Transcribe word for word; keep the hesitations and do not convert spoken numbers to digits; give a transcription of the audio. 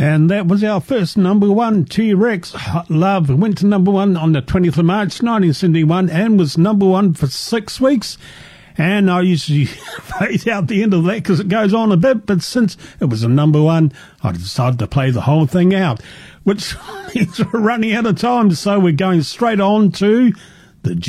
And that was our first number one, T-Rex, Hot Love. It went to number one on the twentieth of March, nineteen seventy-one, and was number one for six weeks. And I usually fade out the end of that because it goes on a bit, but since it was a number one, I decided to play the whole thing out, which means we're running out of time, so we're going straight on to